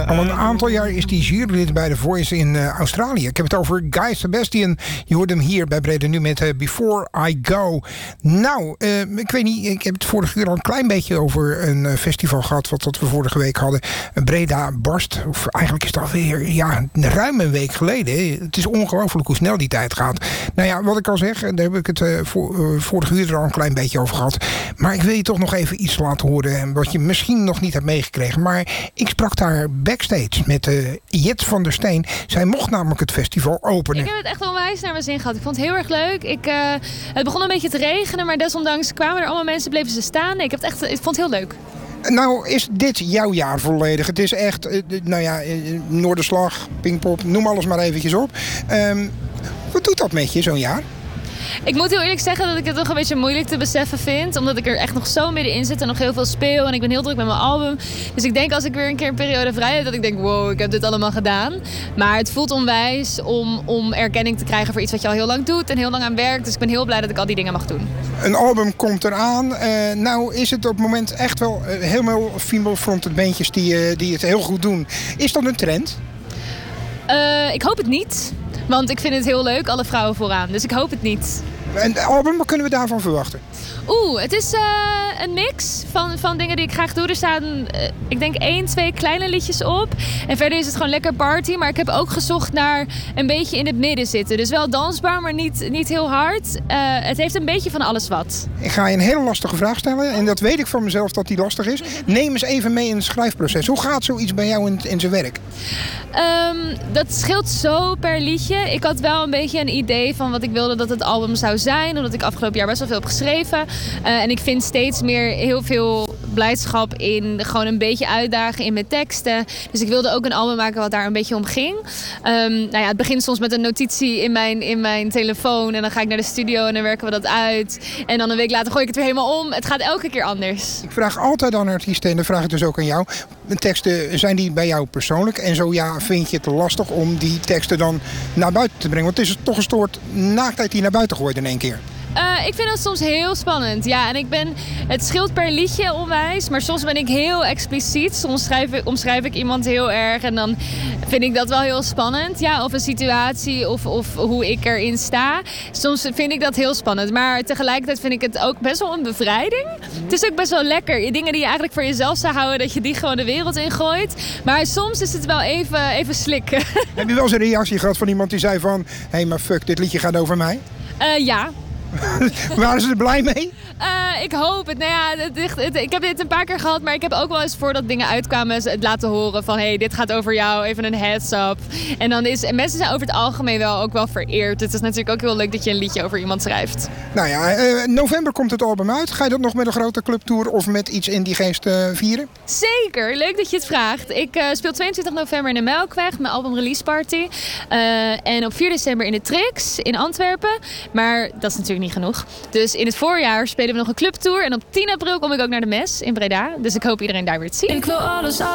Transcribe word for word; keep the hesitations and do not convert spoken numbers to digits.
Al een aantal jaar is hij jurylid bij The Voice in uh, Australië. Ik heb het over Guy Sebastian. Je hoort hem hier bij Breda Nu met uh, Before I Go. Nou, uh, ik weet niet, ik heb het vorige uur al een klein beetje over een uh, festival gehad wat, wat we vorige week hadden. Breda Barst. Of eigenlijk is het alweer ja, ruim een week geleden. Het is ongelooflijk hoe snel die tijd gaat. Nou ja, wat ik al zeg, daar heb ik het uh, voor, uh, vorige uur er al een klein beetje over gehad. Maar ik wil je toch nog even iets laten horen wat je misschien nog niet hebt meegekregen. Maar ik sprak daar backstage met uh, Jet van der Steen. Zij mocht namelijk het festival openen. Ik heb het echt onwijs naar mijn zin gehad. Ik vond het heel erg leuk. Ik, uh, het begon een beetje te regenen, maar desondanks kwamen er allemaal mensen, bleven ze staan. Ik, heb het echt, ik vond het heel leuk. Nou, is dit jouw jaar volledig? Het is echt, uh, nou ja, uh, Noorderslag, Pinkpop, noem alles maar eventjes op. Um, wat doet dat met je, zo'n jaar? Ik moet heel eerlijk zeggen dat ik het nog een beetje moeilijk te beseffen vind. Omdat ik er echt nog zo middenin zit en nog heel veel speel. En ik ben heel druk met mijn album. Dus ik denk als ik weer een keer een periode vrij heb, dat ik denk, wow, ik heb dit allemaal gedaan. Maar het voelt onwijs om, om erkenning te krijgen voor iets wat je al heel lang doet en heel lang aan werkt. Dus ik ben heel blij dat ik al die dingen mag doen. Een album komt eraan. Uh, nou is het op het moment echt wel uh, helemaal female-fronted bandjes die, uh, die het heel goed doen. Is dat een trend? Uh, ik hoop het niet. Want ik vind het heel leuk, alle vrouwen vooraan. Dus ik hoop het niet. En het album, wat kunnen we daarvan verwachten? Oeh, het is uh, een mix van, van dingen die ik graag doe. Er staan, uh, ik denk, één, twee kleine liedjes op. En verder is het gewoon lekker party. Maar ik heb ook gezocht naar een beetje in het midden zitten. Dus wel dansbaar, maar niet, niet heel hard. Uh, het heeft een beetje van alles wat. Ik ga je een hele lastige vraag stellen. En dat weet ik van mezelf dat die lastig is. Neem eens even mee in het schrijfproces. Hoe gaat zoiets bij jou in, in zijn werk? Um, dat scheelt zo per liedje. Ik had wel een beetje een idee van wat ik wilde dat het album zou zijn. Omdat ik afgelopen jaar best wel veel heb geschreven. Uh, en ik vind steeds meer heel veel blijdschap in gewoon een beetje uitdagen in mijn teksten. Dus ik wilde ook een album maken wat daar een beetje om ging. Um, nou ja, het begint soms met een notitie in mijn, in mijn telefoon. En dan ga ik naar de studio en dan werken we dat uit. En dan een week later gooi ik het weer helemaal om. Het gaat elke keer anders. Ik vraag altijd aan artiesten, en dan vraag ik dus ook aan jou. Teksten, zijn die bij jou persoonlijk? En zo ja, vind je het lastig om die teksten dan naar buiten te brengen? Want het is toch een soort naaktheid die naar buiten gooit in één keer. Uh, ik vind dat soms heel spannend. Ja, en ik ben, het scheelt per liedje onwijs, maar soms ben ik heel expliciet. Soms schrijf ik, omschrijf ik iemand heel erg en dan vind ik dat wel heel spannend. Ja, of een situatie of, of hoe ik erin sta. Soms vind ik dat heel spannend, maar tegelijkertijd vind ik het ook best wel een bevrijding. Het is ook best wel lekker. Dingen die je eigenlijk voor jezelf zou houden, dat je die gewoon de wereld in gooit. Maar soms is het wel even, even slikken. Heb je wel eens een reactie gehad van iemand die zei van, hé, hey, maar fuck, dit liedje gaat over mij? Uh, ja. Waren ze er blij mee? Uh, ik hoop het. Nou ja, het, het, het, ik heb dit een paar keer gehad, maar ik heb ook wel eens voordat dingen uitkwamen het laten horen van hé, hey, dit gaat over jou, even een heads up. En dan is, en mensen zijn over het algemeen wel ook wel vereerd. Het is natuurlijk ook heel leuk dat je een liedje over iemand schrijft. Nou ja, uh, november komt het album uit. Ga je dat nog met een grote clubtour of met iets in die geest uh, vieren? Zeker, leuk dat je het vraagt. Ik uh, speel tweeëntwintig november in de Melkweg, mijn album release party. Uh, en op vier december in de Trix in Antwerpen. Maar dat is natuurlijk niet genoeg. Dus in het voorjaar spelen we nog een clubtour. En op tien april kom ik ook naar de Mes in Breda. Dus ik hoop iedereen daar weer te zien. Ik wil alles